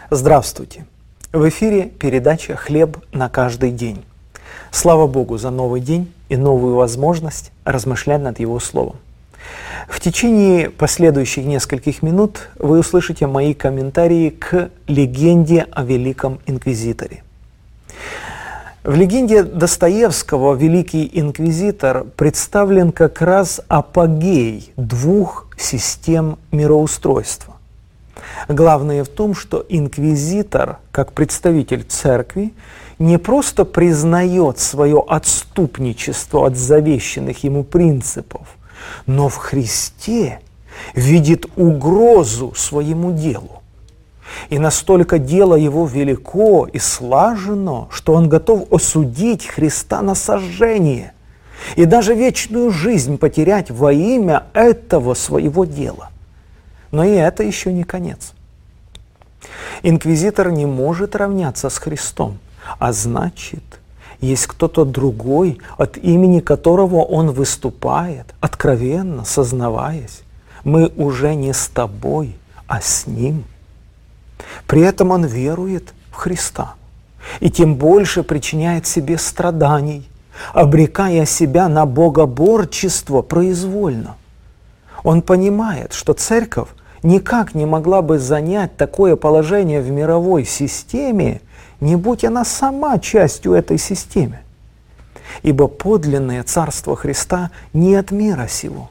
Здравствуйте! В эфире передача «Хлеб на каждый день». Слава Богу за новый день и новую возможность размышлять над Его Словом. В течение последующих нескольких минут вы услышите мои комментарии к легенде о Великом Инквизиторе. В легенде Достоевского Великий Инквизитор представлен как раз апогей двух систем мироустройства. Главное в том, что инквизитор, как представитель церкви, не просто признает свое отступничество от завещанных ему принципов, но в Христе видит угрозу своему делу. И настолько дело его велико и слажено, что он готов осудить Христа на сожжение и даже вечную жизнь потерять во имя этого своего дела. Но и это еще не конец. Инквизитор не может равняться с Христом, а значит, есть кто-то другой, от имени которого он выступает, откровенно сознаваясь: мы уже не с тобой, а с ним. При этом он верует в Христа и тем больше причиняет себе страданий, обрекая себя на богоборчество произвольно. Он понимает, что церковь никак не могла бы занять такое положение в мировой системе, не будь она сама частью этой системы. Ибо подлинное Царство Христа не от мира сего.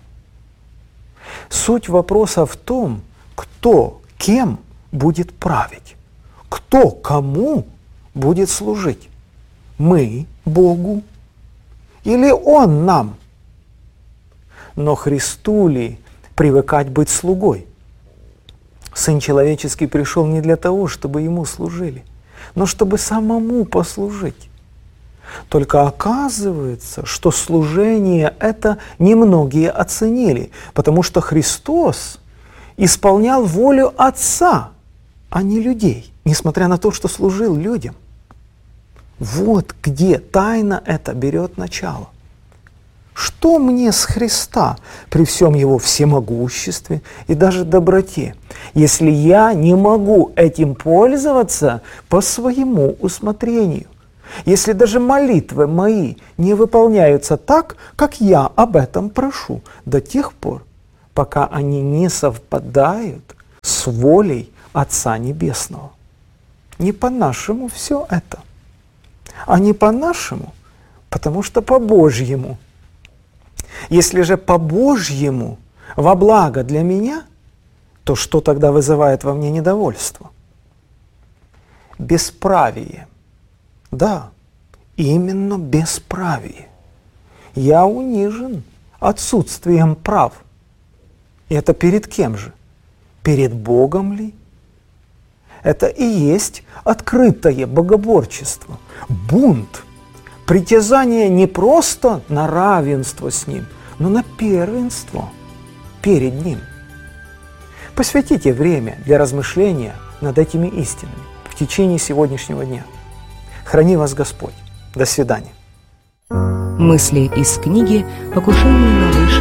Суть вопроса в том, кто кем будет править, кто кому будет служить. Мы Богу или Он нам? Но Христу ли привыкать быть слугой? Сын человеческий пришел не для того, чтобы Ему служили, но чтобы самому послужить. Только оказывается, что служение это немногие оценили, потому что Христос исполнял волю Отца, а не людей, несмотря на то, что служил людям. Вот где тайна эта берет начало. Что мне с Христа при всем Его всемогуществе и даже доброте, если я не могу этим пользоваться по своему усмотрению? Если даже молитвы мои не выполняются так, как я об этом прошу, до тех пор, пока они не совпадают с волей Отца Небесного. Не по-нашему все это, а не по-нашему, потому что по-божьему. Если же по-божьему, во благо для меня, то что тогда вызывает во мне недовольство? Бесправие. Да, именно бесправие. Я унижен отсутствием прав. И это перед кем же? Перед Богом ли? Это и есть открытое богоборчество, бунт, притязание не просто на равенство с Ним, но на первенство перед Ним. Посвятите время для размышления над этими истинами в течение сегодняшнего дня. Храни вас Господь. До свидания. Мысли из книги «Покушение на высшее